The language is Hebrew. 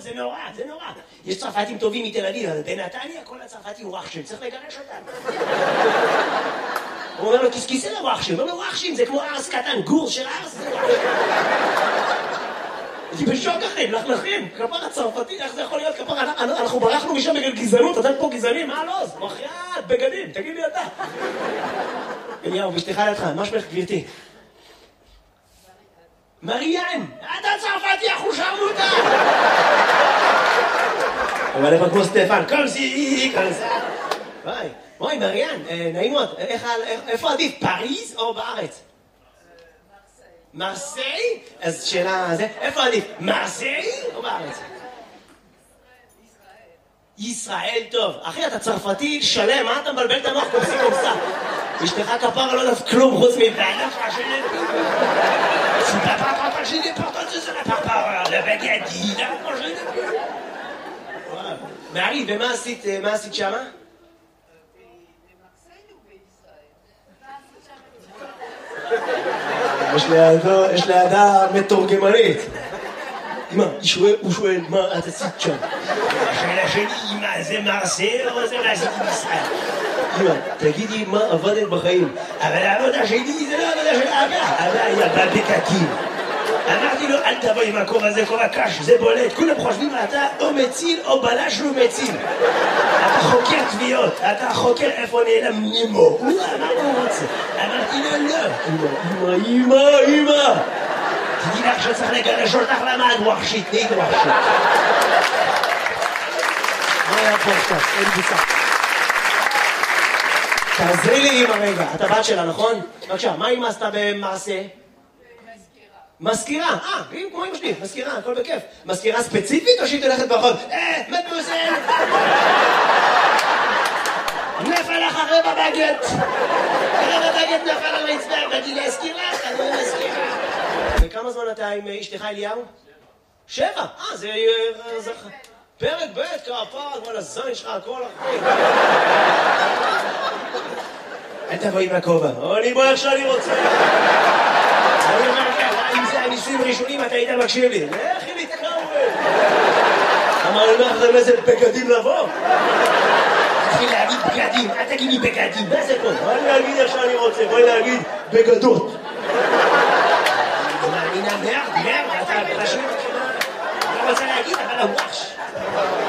זה נורא, זה נורא. יש צרפתים טובים מתל אביב, אבל בנתניה כל הצרפתים וואחשים, צריך לגרש אותם. הוא אומר לו, כיסא לא וואחשים, הוא אומר לו, וואחשים, זה כמו ארס קטן, גור של ארס, זה וואחשים. אני בשוק אחרים, לכלכים, כפר הצרפתי, איך זה יכול להיות כפר? אנחנו ברחנו משם בגלל גזענות, אתם פה גזענים, מה לא? בחייאת, בגדים, תגיד לי אתה. אליהו, ואשתך לידך, מה שמך גברתי? מריאן, אתה צרפתי, אחו שרמוטה! אבל איפה כמו סטפן, כל זי, כל זה. וואי, מריאן, נעים מאוד, איפה עדיף, פריז או בארץ? מרסיי? אז שאלה זה, איפה עדיף, מרסיי או בארץ? ישראל, טוב. אחי, אתה צרפתי שלם, מה אתה מבלבל את המוח קומסי קומסה? אשתך כפרה לא דף כלום חוץ מבעלה פרשנית. C'est pas j'ai des portes de la papa, la baguette, il a mangé de plus. מעריב, ומה עשית שמה? יש לידה מתורגמנית. אמא, הוא שואל, מה את עשית שם? השאלה שלי, אמא, זה מרסיי או זה מה עשיתי בישראל? אמא, תגידי מה עבדת בחיים. אבל העבודה שלי זה לא עבודה של אבא. אבא היה בבקקים. אמרתי לו, אל תבוא עם הקור הזה, קור הקש, זה בולט. כולם חושבים, אתה או מציל או בלש לא מציל. אתה חוקר תביעות, אתה חוקר איפה נעלם נימו. הוא אמר מה הוא רוצה. אמרתי לו, לא. אמא. תדעי לך שצריך לגרש אותך למה את ווחשית, נהיית ווחשית. מה היה פה עכשיו? אין בוצע. תעזרי לי אמא רגע, אתה בת שלה, נכון? בבקשה, מה אמא עשתה במעשה? מזכירה, כמו אמא שלי, מזכירה, הכל בכיף. מזכירה ספציפית או שהיא תלכת ברחוב? מדמוזל! נפל לך רבע בגט! רבע בגט נפל על הרצפה, באתי להזכיר לך, אני מזכירה. וכמה זמן אתה עם אשתך אליהו? 7, זה פרק ב' כפר, כל הזין שלך, הכל אחרי. אל תבוא עם הכובע, אני בוא איך שאני רוצה. אני אומר לך, אם זה הניסויים הראשונים, אתה היית מקשיב לי. לכי להתקרב. אמר לי, מה לכם איזה בגדים לבוא? תתחיל להגיד בגדים, אל תגיד לי בגדים, מה זה פה? בואי להגיד איך שאני רוצה, בואי להגיד בגדות. אני מאמינה מרד, אתה פשוט, אני רוצה להגיד, אבל הוואש.